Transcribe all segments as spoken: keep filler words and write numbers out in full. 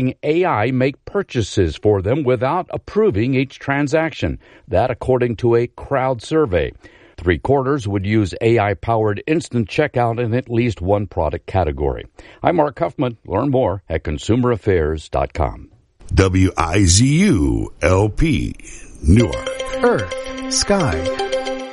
A I make purchases for them without approving each transaction. That according to a crowd survey. Three quarters would use A I-powered instant checkout in at least one product category. I'm Mark Huffman. Learn more at consumer affairs dot com. W I Z U L P, Newark. Earth, sky.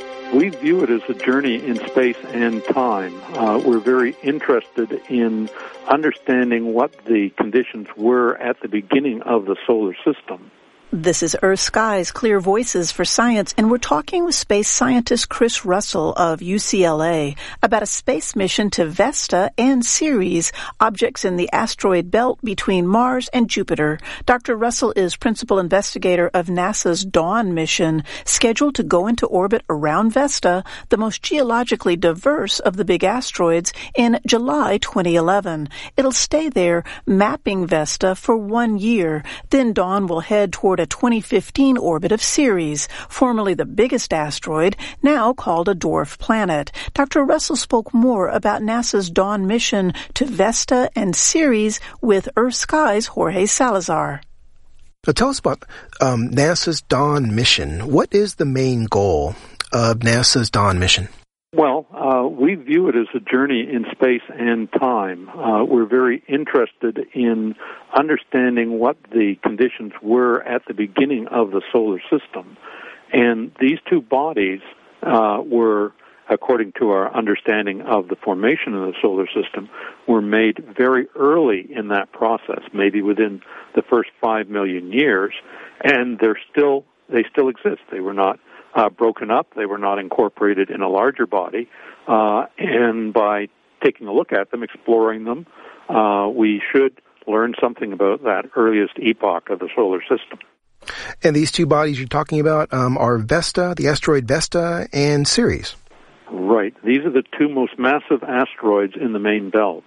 We view it as a journey in space and time. Uh, we're very interested in understanding what the conditions were at the beginning of the solar system. This is Earth Sky's Clear Voices for Science, and we're talking with space scientist Chris Russell of U C L A about a space mission to Vesta and Ceres, objects in the asteroid belt between Mars and Jupiter. Doctor Russell is principal investigator of NASA's Dawn mission, scheduled to go into orbit around Vesta, the most geologically diverse of the big asteroids, in July twenty eleven. It'll stay there, mapping Vesta for one year. Then Dawn will head toward a twenty fifteen orbit of Ceres, formerly the biggest asteroid, now called a dwarf planet. Doctor Russell spoke more about NASA's Dawn mission to Vesta and Ceres with Earth Sky's Jorge Salazar. So tell us about um, NASA's Dawn mission. What is the main goal of NASA's Dawn mission? Well, uh, we view it as a journey in space and time. Uh, we're very interested in understanding what the conditions were at the beginning of the solar system. And these two bodies uh, were, according to our understanding of the formation of the solar system, were made very early in that process, maybe within the first five million years, and they're still they still exist. They were not Uh, broken up. They were not incorporated in a larger body. Uh, and by taking a look at them, exploring them, uh, we should learn something about that earliest epoch of the solar system. And these two bodies you're talking about um, are Vesta, the asteroid Vesta, and Ceres. Right. These are the two most massive asteroids in the main belt.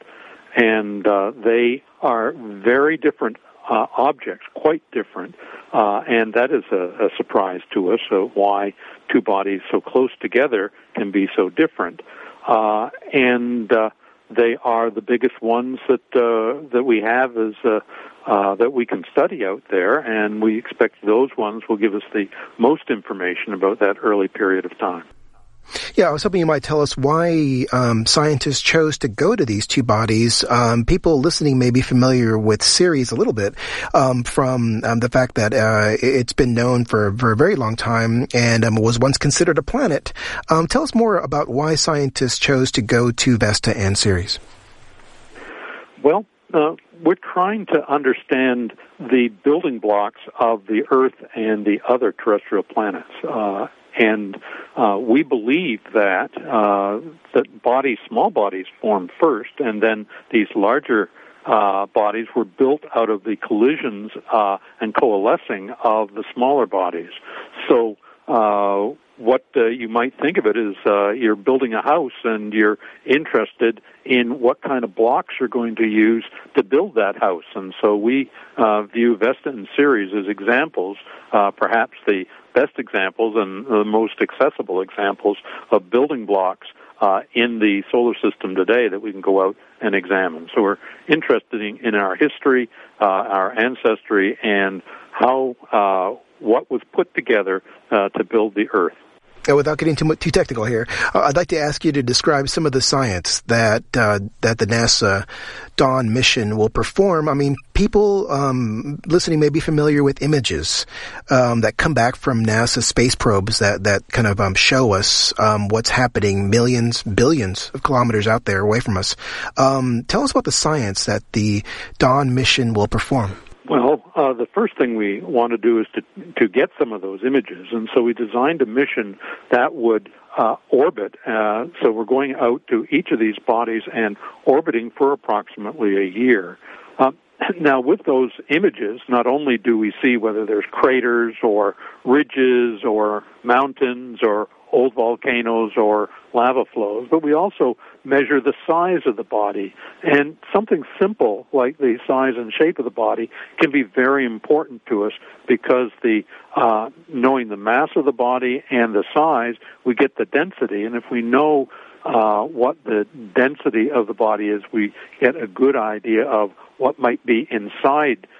And uh, they are very different Uh, objects, quite different, uh, and that is a, a surprise to us, so why two bodies so close together can be so different. Uh, and uh, they are the biggest ones that uh, that we have as uh, uh, that we can study out there, and we expect those ones will give us the most information about that early period of time. Yeah, I was hoping you might tell us why um, scientists chose to go to these two bodies. Um, people listening may be familiar with Ceres a little bit um, from um, the fact that uh, it's been known for, for a very long time and um, was once considered a planet. Um, tell us more about why scientists chose to go to Vesta and Ceres. Well, uh, we're trying to understand the building blocks of the Earth and the other terrestrial planets. Uh, And uh, we believe that uh, that bodies, small bodies, formed first, and then these larger uh, bodies were built out of the collisions uh, and coalescing of the smaller bodies. So uh, what uh, you might think of it is uh, you're building a house and you're interested in what kind of blocks you're going to use to build that house. And so we uh, view Vesta and Ceres as examples, uh, perhaps the best examples and the most accessible examples of building blocks uh, in the solar system today that we can go out and examine. So we're interested in, in our history, uh, our ancestry, and how uh, what was put together uh, to build the Earth. Uh, without getting too much, too technical here, uh, I'd like to ask you to describe some of the science that uh, that the NASA Dawn mission will perform. I mean, people um, listening may be familiar with images um, that come back from NASA space probes that that kind of um, show us um, what's happening millions, billions of kilometers out there away from us. Um, tell us about the science that the Dawn mission will perform. Well, uh, the first thing we want to do is to to get some of those images, and so we designed a mission that would uh, orbit. Uh, so we're going out to each of these bodies and orbiting for approximately a year. Uh, now, with those images, not only do we see whether there's craters or ridges or mountains or old volcanoes or lava flows, but we also measure the size of the body. And something simple like the size and shape of the body can be very important to us because the uh, knowing the mass of the body and the size, we get the density. And if we know uh, what the density of the body is, we get a good idea of what might be inside